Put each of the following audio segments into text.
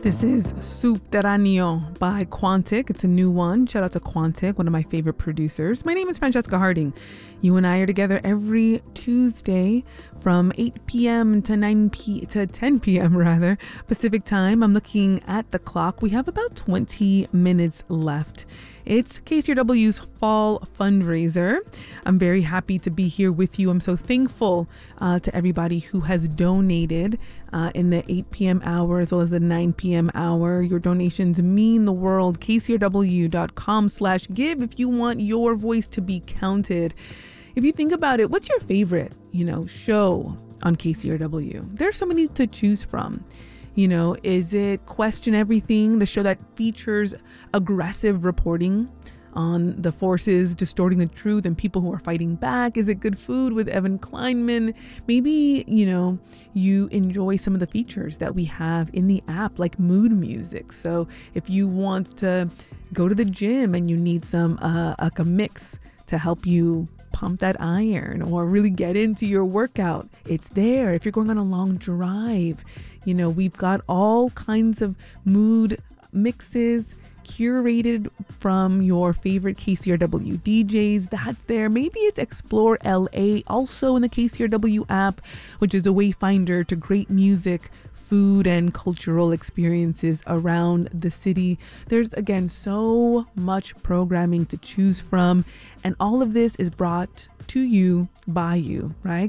This is Subterráneo by Quantic. It's a new one. Shout out to Quantic, one of my favorite producers. My name is Francesca Harding. You and I are together every Tuesday from 8 p.m. to 10 p.m. rather, Pacific time. I'm looking at the clock. We have about 20 minutes left. It's KCRW's fall fundraiser. I'm very happy to be here with you. I'm so thankful to everybody who has donated in the 8 p.m. hour as well as the 9 p.m. hour. Your donations mean the world. KCRW.com/give if you want your voice to be counted. If you think about it, what's your favorite, show on KCRW? There's so many to choose from. Is it Question Everything, the show that features aggressive reporting on the forces distorting the truth and people who are fighting back? Is it Good Food with Evan Kleinman? Maybe, you enjoy some of the features that we have in the app, like mood music. So if you want to go to the gym and you need some a mix to help you pump that iron or really get into your workout, it's there. If you're going on a long drive, we've got all kinds of mood mixes curated from your favorite KCRW DJs. That's there. Maybe it's Explore LA, also in the KCRW app, which is a wayfinder to great music, food, and cultural experiences around the city. There's, again, so much programming to choose from, and all of this is brought to you by you, right?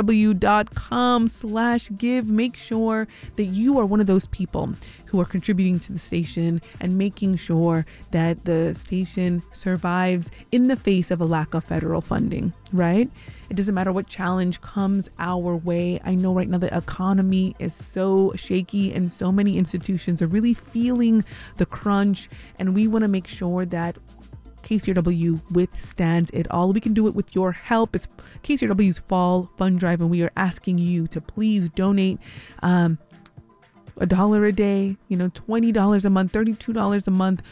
KCRW.com/give. Make sure that you are one of those people who are contributing to the station and making sure that the station survives in the face of a lack of federal funding, right? It doesn't matter what challenge comes our way. I know right now the economy is so shaky and so many institutions are really feeling the crunch, and we want to make sure that KCRW withstands it all. We can do it with your help. It's KCRW's Fall Fund Drive, and we are asking you to please donate $1 a day, $20 a month, $32 a month,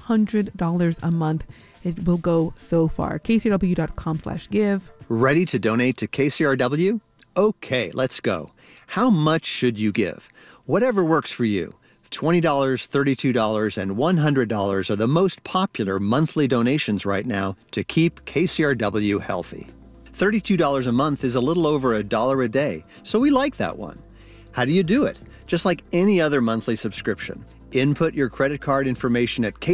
$100 a month. It will go so far. KCRW.com/give. Ready to donate to KCRW? Okay, let's go. How much should you give? Whatever works for you. $20, $32, and $100 are the most popular monthly donations right now to keep KCRW healthy. $32 a month is a little over $1 a day, so we like that one. How do you do it? Just like any other monthly subscription. Input your credit card information at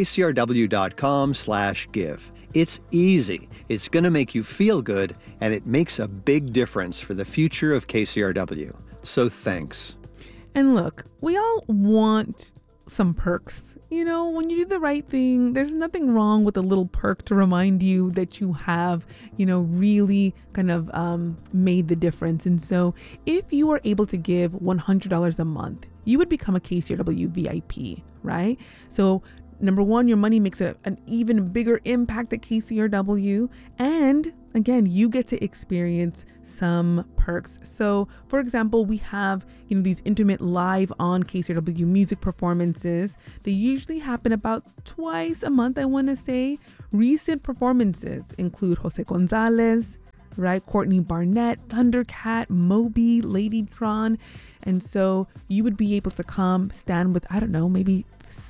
kcrw.com/give. It's easy, it's going to make you feel good, and it makes a big difference for the future of KCRW. So thanks. And look, we all want some perks. When you do the right thing, there's nothing wrong with a little perk to remind you that you have, really kind of made the difference. And so if you are able to give $100 a month, you would become a KCRW VIP, right? So number one, your money makes an even bigger impact at KCRW. And again, you get to experience some perks. So for example, we have, these intimate live on KCRW music performances. They usually happen about twice a month, I want to say. Recent performances include Jose Gonzalez, right? Courtney Barnett, Thundercat, Moby, Ladytron. And so you would be able to come stand with, I don't know, maybe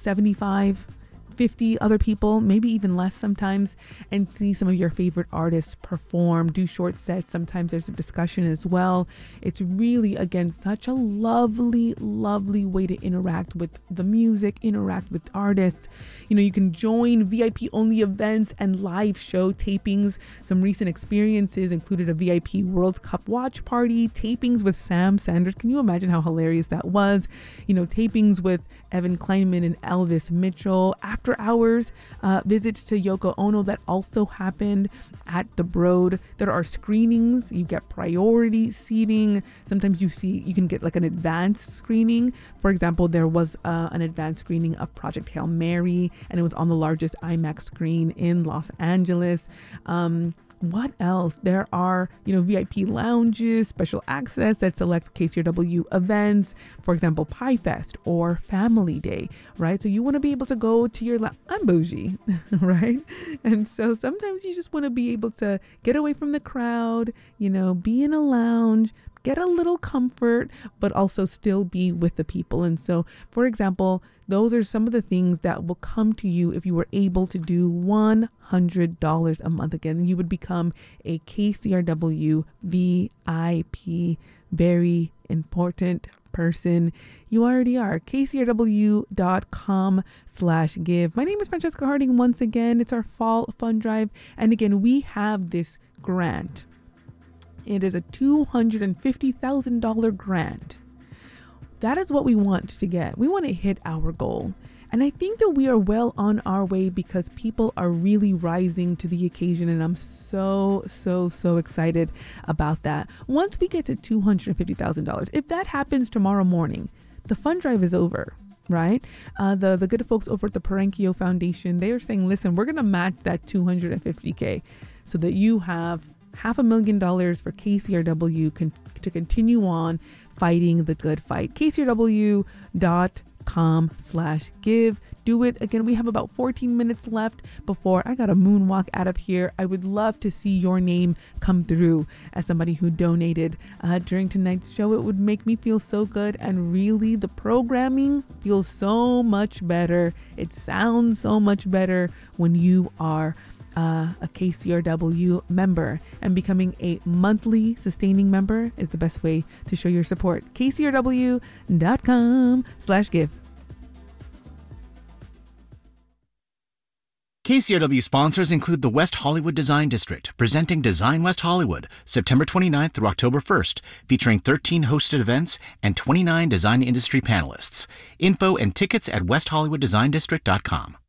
75, 50 other people, maybe even less sometimes, and see some of your favorite artists perform, do short sets. Sometimes there's a discussion as well. It's really, again, such a lovely, lovely way to interact with the music, interact with artists. You can join VIP only events and live show tapings. Some recent experiences included a VIP World Cup watch party, tapings with Sam Sanders. Can you imagine how hilarious that was? Tapings with Evan Kleinman and Elvis Mitchell. After hours visits to Yoko Ono that also happened at the Broad. There are screenings. You get priority seating. Sometimes you can get like an advanced screening. For example, there was an advanced screening of Project Hail Mary, and it was on the largest IMAX screen in Los Angeles. What else? There are, VIP lounges, special access at select KCRW events, for example, Pie Fest or Family Day, right? So you want to be able to go to your, I'm bougie, right? And so sometimes you just want to be able to get away from the crowd, be in a lounge, get a little comfort, but also still be with the people. And so, for example, those are some of the things that will come to you if you were able to do $100 a month. Again, you would become a KCRW VIP, very important person. You already are. KCRW.com/give. My name is Francesca Harding. Once again, it's our fall fund drive. And again, we have this grant. It is a $250,000 grant. That is what we want to get. We want to hit our goal. And I think that we are well on our way because people are really rising to the occasion. And I'm so excited about that. Once we get to $250,000, if that happens tomorrow morning, the fund drive is over, right? The good folks over at the Parenkio Foundation, they are saying, listen, we're going to match that $250K so that you have $500,000 for KCRW to continue on fighting the good fight. KCRW.com/give. Do it. Again, we have about 14 minutes left before I got to moonwalk out of here. I would love to see your name come through as somebody who donated during tonight's show. It would make me feel so good. And really, the programming feels so much better. It sounds so much better when you are a KCRW member, and becoming a monthly sustaining member is the best way to show your support. KCRW.com/give. KCRW sponsors include the West Hollywood Design District, presenting Design West Hollywood, September 29th through October 1st, featuring 13 hosted events and 29 design industry panelists. Info and tickets at westhollywooddesign.com.